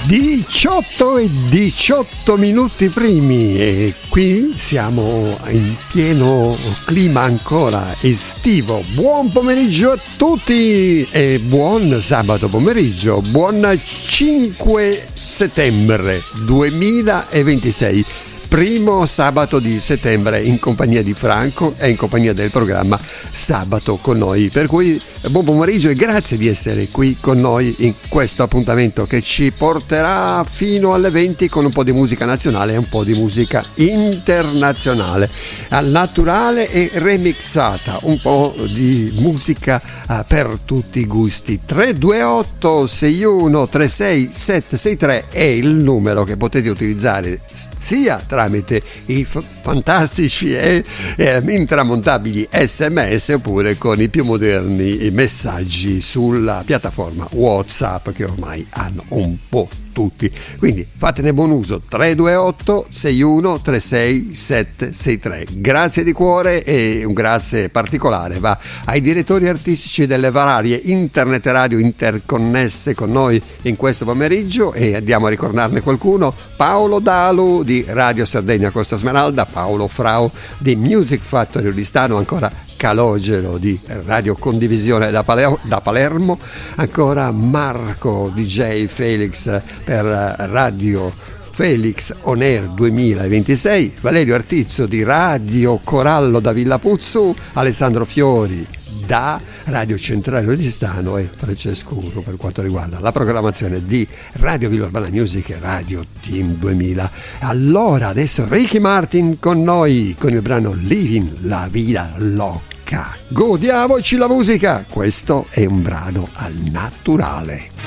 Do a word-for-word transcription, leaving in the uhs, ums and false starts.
diciotto e diciotto minuti primi e qui siamo in pieno clima ancora estivo. Buon pomeriggio a tutti e buon sabato pomeriggio, buon cinque settembre duemilaventisei. Primo sabato di settembre in compagnia di Franco e in compagnia del programma Sabato con noi. Per cui buon pomeriggio e grazie di essere qui con noi in questo appuntamento che ci porterà fino alle venti con un po' di musica nazionale e un po' di musica internazionale, naturale e remixata, un po' di musica per tutti i gusti. Tre due otto sei uno tre sei sette sei tre è il numero che potete utilizzare sia tra tramite i f- fantastici e eh, intramontabili sms oppure con i più moderni messaggi sulla piattaforma WhatsApp che ormai hanno un po' tutti, quindi fatene buon uso. Tre due otto sei uno tre sei sette sei tre. Grazie di cuore e un grazie particolare va ai direttori artistici delle varie internet radio interconnesse con noi in questo pomeriggio e andiamo a ricordarne qualcuno: Paolo Dalu di Radio Sardegna Costa Smeralda, Paolo Frau di Music Factory Oristano, ancora Calogero di Radio Condivisione da, Paler- da Palermo, ancora Marco D J Felix per Radio Felix On Air duemilaventisei, Valerio Artizzo di Radio Corallo da Villa Puzzu, Alessandro Fiori da Radio Centrale Registano e Francesco Urro per quanto riguarda la programmazione di Radio Villa Urbana Music e Radio Team duemila. Allora adesso Ricky Martin con noi con il brano Living la Vida Loca. Godiamoci la musica, questo è un brano al naturale.